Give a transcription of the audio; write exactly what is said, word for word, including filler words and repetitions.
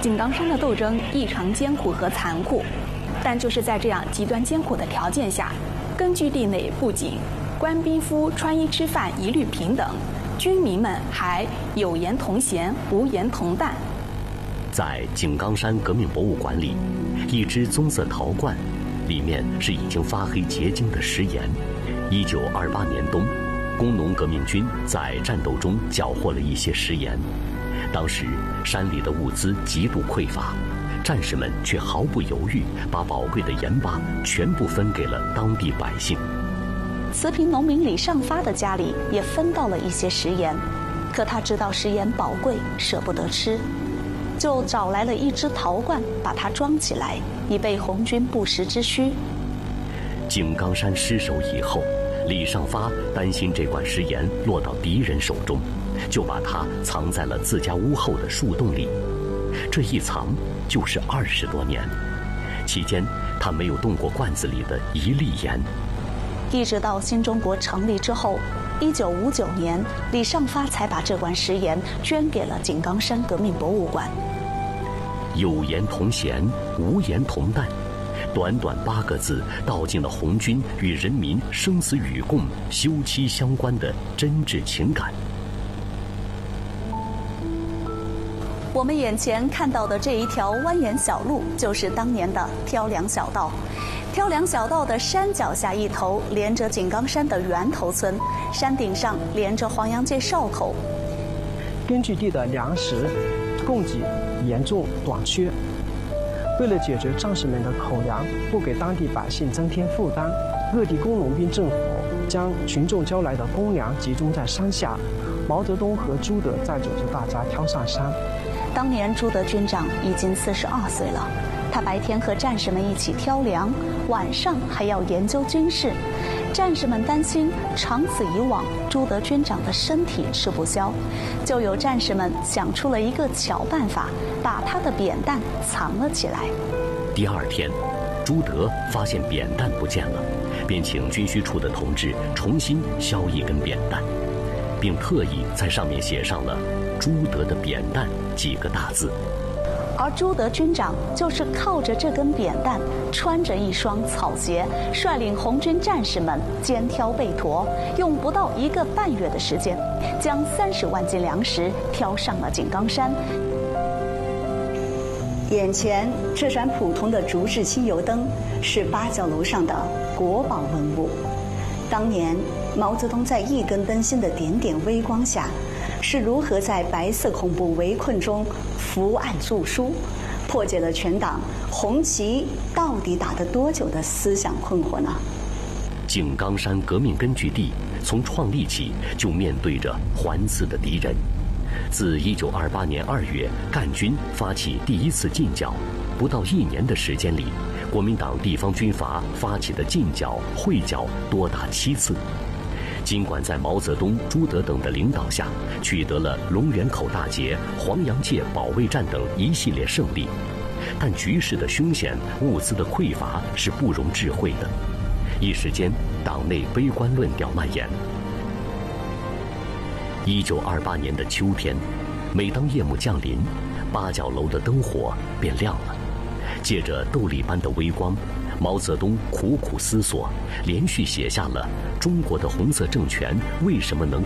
井冈山的斗争异常艰苦和残酷，但就是在这样极端艰苦的条件下，根据地内不仅官兵夫穿衣吃饭一律平等，军民们还有言同弦，无言同担。 在井冈山革命博物馆里，一只棕色陶罐，里面是已经发黑结晶的食盐。一九二八年冬，工农革命军在战斗中缴获了一些食盐。当时山里的物资极度匮乏，战士们却毫不犹豫，把宝贵的盐巴全部分给了当地百姓。 慈平农民李尚发的家里也分到了一些食盐，可他知道食盐宝贵，舍不得吃，就找来了一只陶罐，把它装起来，以备红军不时之需。 井冈山失守以后，李尚发担心这罐食盐落到敌人手中，就把它藏在了自家屋后的树洞里。这一藏就是二十多年，期间他没有动过罐子里的一粒盐。 一直到新中国成立之后，一九五九年，李尚发才把这罐食盐捐给了井冈山革命博物馆。 有言同弦，无言同担，短短八个字，道尽了红军与人民生死与共、休戚相关的真挚情感。 我们眼前看到的这一条蜿蜒小路，就是当年的挑粮小道。挑粮小道的山脚下一头连着井冈山的源头村，山顶上连着黄杨界哨口。 根据地的粮食供给严重短缺，为了解决战士们的口粮，不给当地百姓增添负担，各地工农兵政府将群众交来的公粮集中在山下。毛泽东和朱德载着大家挑上山。 当年朱德军长已经四十二岁了，他白天和战士们一起挑粮，晚上还要研究军事。战士们担心长此以往，朱德军长的身体吃不消，就有战士们想出了一个巧办法，把他的扁担藏了起来。 第二天，朱德发现扁担不见了，便请军需处的同志重新削一根扁担，并特意在上面写上了朱德的扁担几个大字。 而朱德军长就是靠着这根扁担，穿着一双草鞋，率领红军战士们肩挑背驮，用不到一个半月的时间，将三十万斤粮食挑上了井冈山。 眼前这盏普通的竹制汽油灯是八角楼上的国宝文物。当年毛泽东在一根灯芯的点点微光下，是如何在白色恐怖围困中伏案著书，破解了全党红旗到底打得多久的思想困惑呢？ 井冈山革命根据地从创立起就面对着环伺的敌人。自一九二八年二月赣军发起第一次进剿，不到一年的时间里，国民党地方军阀发起的进剿、会剿多达七次。尽管在毛泽东、朱德等的领导下，取得了龙源口大捷、黄杨界保卫战等一系列胜利，但局势的凶险、物资的匮乏是不容置喙的。一时间，党内悲观论调蔓延。一九二八年的秋天，每当夜幕降临，八角楼的灯火便亮了。借着斗笠般的微光，毛泽东苦苦思索，连续写下了中国的红色政权为什么能